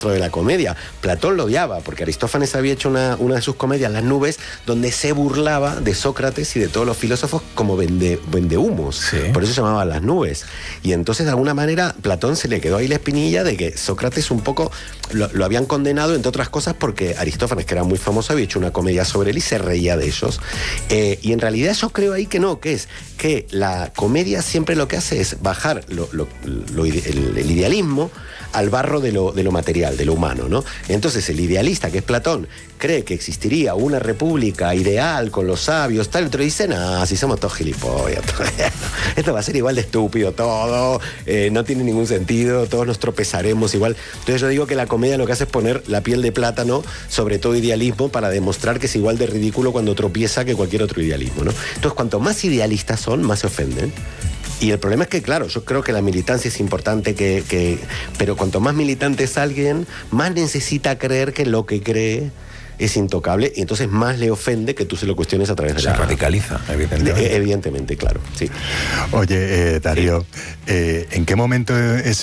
de la comedia. Platón lo odiaba, porque Aristófanes había hecho una de sus comedias, Las nubes, donde se burlaba de Sócrates y de todos los filósofos como vendehumos. Sí. Por eso se llamaba Las nubes. Y entonces, de alguna manera, Platón se le quedó ahí la espinilla de que Sócrates un poco lo habían condenado, entre otras cosas, porque Aristófanes, que era muy famoso, había hecho una comedia sobre él y se reía de ellos. Y en realidad yo creo ahí que no, que es que la comedia siempre lo que hace es bajar el idealismo al barro de lo material, de lo humano, ¿no? Entonces el idealista, que es Platón, cree que existiría una república ideal con los sabios, tal, otro dice, no, si somos todos gilipollas, esto va a ser igual de estúpido todo, no tiene ningún sentido, todos nos tropezaremos igual. Entonces yo digo que la comedia lo que hace es poner la piel de plátano sobre todo idealismo para demostrar que es igual de ridículo cuando tropieza que cualquier otro idealismo, ¿no? Entonces cuanto más idealistas son, más se ofenden. Y el problema es que, claro, yo creo que la militancia es importante, pero cuanto más militante es alguien, más necesita creer que lo que cree es intocable, y entonces más le ofende que tú se lo cuestiones a través de Se radicaliza, evidentemente. Evidentemente, claro, sí. Oye, Darío, ¿en qué momento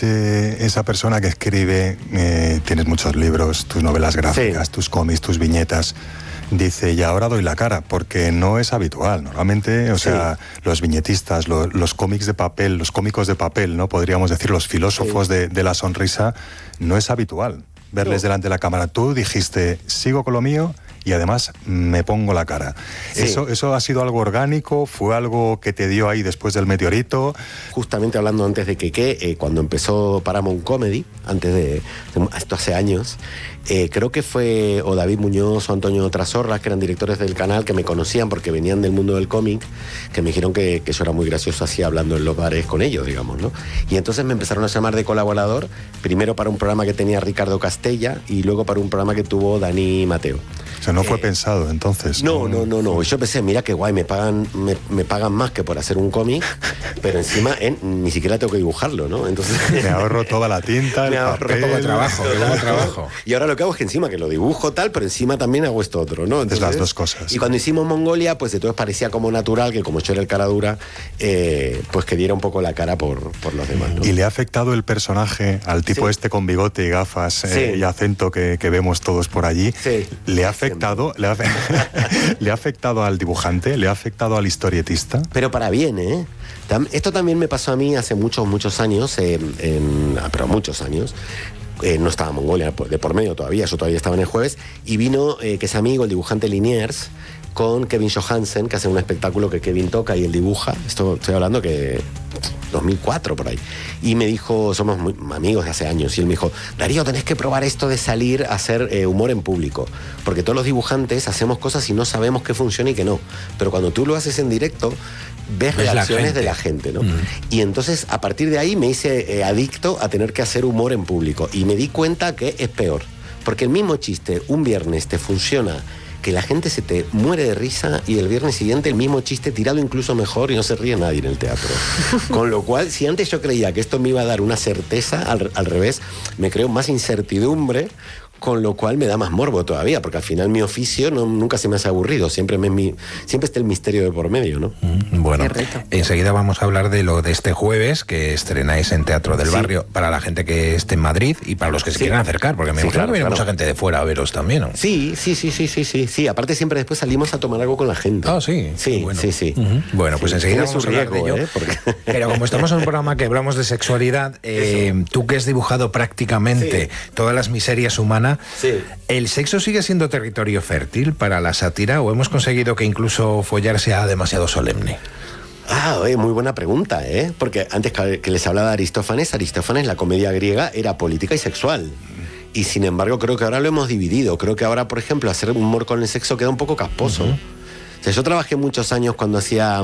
esa persona que escribe, tienes muchos libros, tus novelas gráficas, tus cómics, tus viñetas, dice, y ahora doy la cara? Porque no es habitual. Normalmente, o sea, los viñetistas, los cómics de papel, los cómicos de papel, ¿no? Podríamos decir, los filósofos de la sonrisa, no es habitual verles delante de la cámara. Tú dijiste, sigo con lo mío y además me pongo la cara. Sí. ¿Eso ha sido algo orgánico? ¿Fue algo que te dio ahí después del meteorito? Justamente hablando antes de que cuando empezó Paramount Comedy, esto hace años, creo que fue o David Muñoz o Antonio Trasorras, que eran directores del canal, que me conocían porque venían del mundo del cómic, que me dijeron que yo era muy gracioso así hablando en los bares con ellos, digamos, ¿no? Y entonces me empezaron a llamar de colaborador, primero para un programa que tenía Ricardo Castella y luego para un programa que tuvo Dani Mateo. O sea, no fue pensado entonces. No. Yo pensé, mira qué guay, me pagan más que por hacer un cómic, pero encima ni siquiera tengo que dibujarlo, ¿no? Entonces me ahorro toda la tinta, me ahorro papel, todo el trabajo. Y ahora lo que hago es que encima que lo dibujo tal, pero encima también hago esto otro, ¿no? Entonces las dos cosas. Y cuando hicimos Mongolia, pues entonces parecía como natural que como yo era el cara dura, pues que diera un poco la cara por los demás, ¿no? ¿Y le ha afectado el personaje al tipo este con bigote y gafas y acento que vemos todos por allí? Sí. ¿Le ha afectado? ¿Le ha afectado al dibujante? ¿Le ha afectado al historietista? Pero para bien, ¿eh? Esto también me pasó a mí hace muchos años, pero muchos años. No estaba Mongolia de por medio todavía, yo todavía estaba en el Jueves, y vino, que es amigo, el dibujante Liniers, con Kevin Johansen, que hace un espectáculo que Kevin toca y él dibuja. Esto estoy hablando que 2004 por ahí. Y me dijo, somos muy amigos de hace años, y él me dijo, Darío, tenés que probar esto de salir a hacer humor en público, porque todos los dibujantes hacemos cosas y no sabemos qué funciona y qué no, pero cuando tú lo haces en directo ves reacciones de la gente, ¿no? Y entonces a partir de ahí me hice adicto a tener que hacer humor en público, y me di cuenta que es peor, porque el mismo chiste un viernes te funciona que la gente se te muere de risa, y el viernes siguiente el mismo chiste tirado incluso mejor y no se ríe nadie en el teatro. Con lo cual, si antes yo creía que esto me iba a dar una certeza, al revés, me creo más incertidumbre, con lo cual me da más morbo todavía, porque al final mi oficio nunca se me hace aburrido, siempre está el misterio de por medio, ¿no? Bueno, enseguida vamos a hablar de lo de este jueves, que estrenáis en Teatro del Barrio, para la gente que esté en Madrid y para los que se quieran acercar, porque me imagino que viene mucha gente de fuera a veros también, ¿no? Sí, aparte siempre después salimos a tomar algo con la gente. Ah, sí. Sí, bueno. sí. Bueno, pues enseguida vamos a hablar de ello. Porque... Pero como estamos en un programa que hablamos de sexualidad, tú que has dibujado prácticamente todas las miserias humanas, ¿el sexo sigue siendo territorio fértil para la sátira o hemos conseguido que incluso follar sea demasiado solemne? Muy buena pregunta, ¿eh? Porque antes que les hablaba de Aristófanes, la comedia griega era política y sexual. Y sin embargo creo que ahora lo hemos dividido. Creo que ahora, por ejemplo, hacer humor con el sexo queda un poco casposo. O sea, yo trabajé muchos años cuando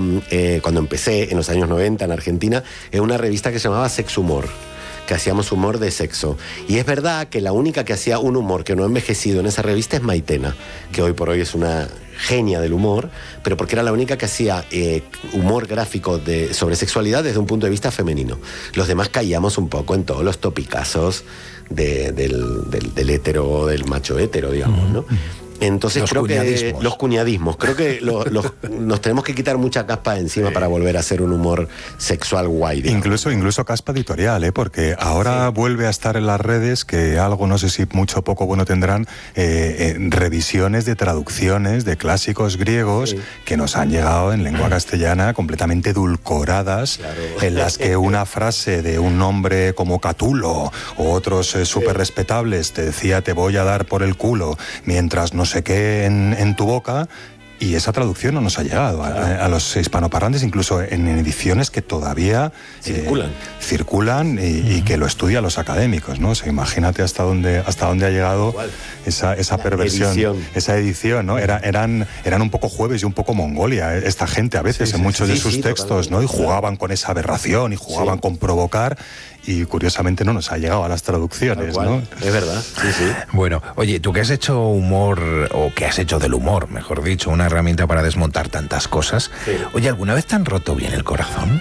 empecé en los años 90 en Argentina, en una revista que se llamaba Sex Humor, que hacíamos humor de sexo. Y es verdad que la única que hacía un humor que no ha envejecido en esa revista es Maitena, que hoy por hoy es una genia del humor, pero porque era la única que hacía humor gráfico sobre sexualidad desde un punto de vista femenino. Los demás caíamos un poco en todos los topicazos del hétero, del macho hétero, digamos, ¿no? Entonces creo que los cuñadismos, creo que nos tenemos que quitar mucha caspa de encima para volver a hacer un humor sexual guay. Incluso caspa editorial, porque ahora vuelve a estar en las redes, que algo, no sé si mucho o poco bueno tendrán, revisiones de traducciones de clásicos griegos que nos han llegado en lengua castellana completamente edulcoradas, en las que una frase de un nombre como Catulo o otros súper respetables te decía te voy a dar por el culo mientras no sé qué en tu boca, y esa traducción no nos ha llegado a los hispanoparlantes, incluso en ediciones que todavía circulan y que lo estudian los académicos, ¿no? O sea, imagínate hasta dónde ha llegado esa perversión, esa edición, ¿no? Eran un poco Jueves y un poco Mongolia, esta gente a veces en muchos de sus textos, ¿no? Y jugaban con esa aberración y jugaban con provocar, y curiosamente no nos ha llegado a las traducciones, ¿no? Es verdad, sí. Bueno, oye, tú que has hecho humor, o que has hecho del humor, mejor dicho, una herramienta para desmontar tantas cosas, oye, ¿alguna vez te han roto bien el corazón?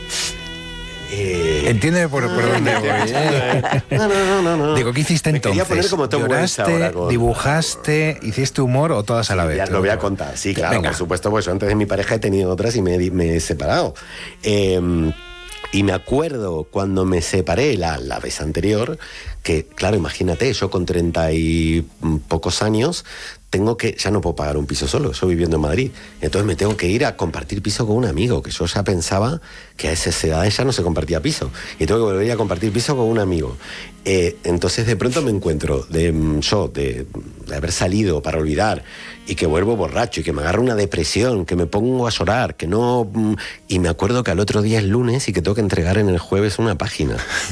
Entiéndeme por dónde voy. No. Digo, ¿qué hiciste entonces? Poner como ¿Lloraste, dibujaste, hiciste humor o todas a la vez? Ya lo voy a contar, sí, claro, venga. Por supuesto, pues yo antes de mi pareja he tenido otras y me he separado. Y me acuerdo cuando me separé la vez anterior, que claro, imagínate, yo con 30 y pocos años ya no puedo pagar un piso solo, yo viviendo en Madrid, entonces me tengo que ir a compartir piso con un amigo, que yo ya pensaba que a esa edad ya no se compartía piso, y tengo que volver a compartir piso con un amigo. Entonces de pronto me encuentro de haber salido para olvidar, y que vuelvo borracho, y que me agarra una depresión, que me pongo a llorar, que no... Y me acuerdo que al otro día es lunes y que tengo que entregar en el jueves una página.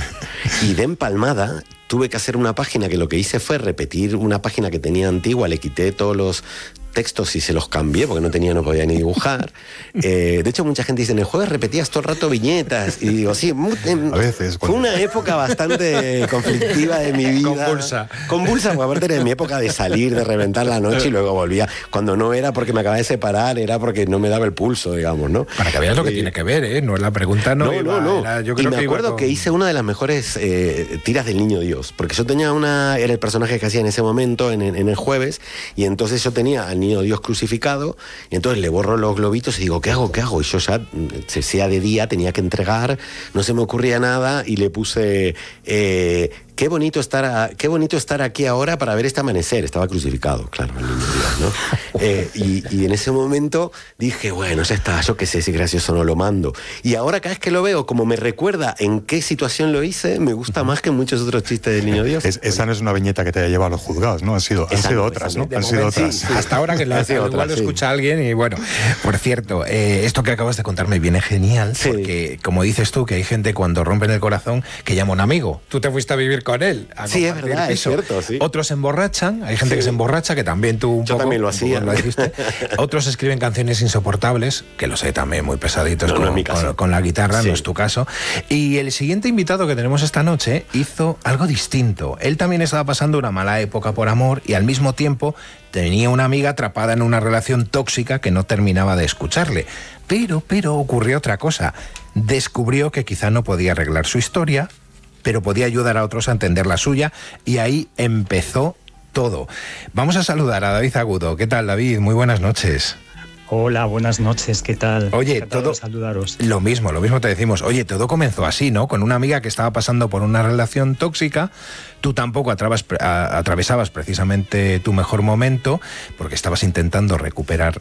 Y de empalmada tuve que hacer una página que lo que hice fue repetir una página que tenía antigua, le quité todos los textos y se los cambié porque no podía ni dibujar. De hecho, mucha gente dice, en el jueves repetías todo el rato viñetas. Y digo, sí, a veces, fue una época bastante conflictiva de mi vida. Convulsa, porque aparte era mi época de salir, de reventar la noche, y luego volvía. Cuando no era porque me acababa de separar, era porque no me daba el pulso, digamos, ¿no? Para que veas lo que tiene que ver, ¿eh? No es la pregunta, no. Yo creo me acuerdo que hice una de las mejores tiras del Niño Dios, porque yo tenía era el personaje que hacía en ese momento, en el jueves, y entonces yo tenía al Niño Dios crucificado, y entonces le borro los globitos y digo, ¿qué hago? Y yo ya, sea de día, tenía que entregar, no se me ocurría nada, y le puse... Qué bonito estar aquí ahora para ver este amanecer. Estaba crucificado, claro, el Niño Dios, ¿no? Y en ese momento dije, bueno, ya está, yo qué sé, si gracioso no lo mando. Y ahora cada vez que lo veo, como me recuerda en qué situación lo hice, me gusta más que muchos otros chistes del Niño Dios. Esa no es una viñeta que te haya llevado a los juzgados, ¿no? Han sido otras, ¿no? Han sido otras. Sí. Hasta ahora que igual lo escucha alguien, y bueno, por cierto, esto que acabas de contar me viene genial, porque como dices tú, que hay gente cuando rompen el corazón que llama a un amigo. Tú te fuiste a vivir con él. Sí, es verdad, es cierto, sí. Otros se emborrachan, hay gente que se emborracha, que también tú Yo también lo hacía. Otros escriben canciones insoportables, que lo sé también, muy pesaditos, con la guitarra, no es tu caso. Y el siguiente invitado que tenemos esta noche hizo algo distinto. Él también estaba pasando una mala época por amor, y al mismo tiempo tenía una amiga atrapada en una relación tóxica que no terminaba de escucharle. Pero ocurrió otra cosa. Descubrió que quizá no podía arreglar su historia, pero podía ayudar a otros a entender la suya, y ahí empezó todo. Vamos a saludar a David Agudo. ¿Qué tal, David? Muy buenas noches. Hola, buenas noches, ¿qué tal? Oye, todo saludaros. Lo mismo te decimos. Oye, todo comenzó así, ¿no? Con una amiga que estaba pasando por una relación tóxica. Tú tampoco atravesabas precisamente tu mejor momento, porque estabas intentando recuperar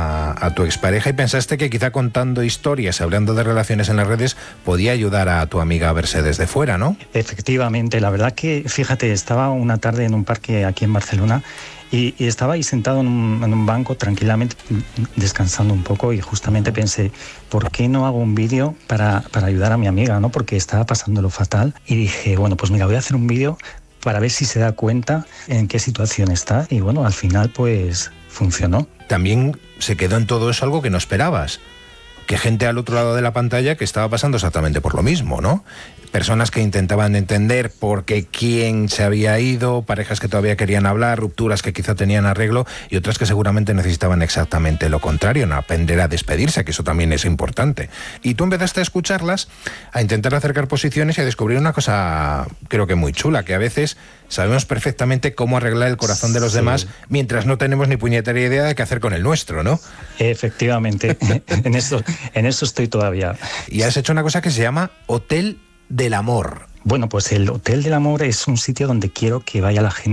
a tu expareja, y pensaste que quizá contando historias, hablando de relaciones en las redes, podía ayudar a tu amiga a verse desde fuera, ¿no? Efectivamente, la verdad que, fíjate, estaba una tarde en un parque aquí en Barcelona, y estaba ahí sentado en un banco tranquilamente descansando un poco, y justamente pensé, ¿por qué no hago un vídeo para ayudar a mi amiga, ¿no? Porque estaba pasándolo fatal, y dije, bueno, pues mira, voy a hacer un vídeo para ver si se da cuenta en qué situación está, y bueno, al final pues funcionó. También se quedó en todo eso algo que no esperabas, que gente al otro lado de la pantalla que estaba pasando exactamente por lo mismo, ¿no? Personas que intentaban entender por qué quién se había ido, parejas que todavía querían hablar, rupturas que quizá tenían arreglo, y otras que seguramente necesitaban exactamente lo contrario, no aprender a despedirse, que eso también es importante. Y tú empezaste a escucharlas, a intentar acercar posiciones y a descubrir una cosa, creo que muy chula, que a veces sabemos perfectamente cómo arreglar el corazón de los demás, mientras no tenemos ni puñetera idea de qué hacer con el nuestro, ¿no? Efectivamente, en eso estoy todavía. Y has hecho una cosa que se llama Hotel del Amor. Bueno, pues el Hotel del Amor es un sitio donde quiero que vaya la gente